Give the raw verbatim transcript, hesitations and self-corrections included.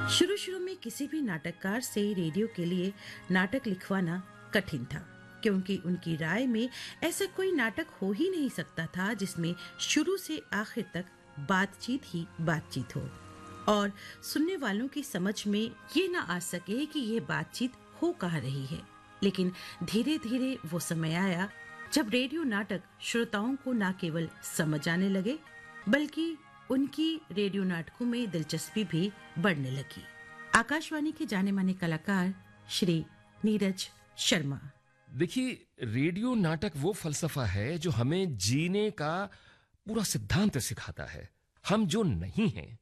शुरू शुरू में किसी भी नाटककार से रेडियो के लिए नाटक लिखवाना कठिन था, क्योंकि उनकी राय में ऐसा कोई नाटक हो ही नहीं सकता था जिसमें शुरू से आखिर तक बातचीत ही बातचीत हो और सुनने वालों की समझ में ये ना आ सके कि ये बातचीत हो कहाँ रही है। लेकिन धीरे धीरे वो समय आया जब रेडियो नाटक श्रोताओं को न केवल समझ आने लगे, बल्कि उनकी रेडियो नाटकों में दिलचस्पी भी बढ़ने लगी। आकाशवाणी के जाने माने कलाकार श्री नीरज शर्मा। देखिए, रेडियो नाटक वो फलसफा है जो हमें जीने का पूरा सिद्धांत सिखाता है। हम जो नहीं हैं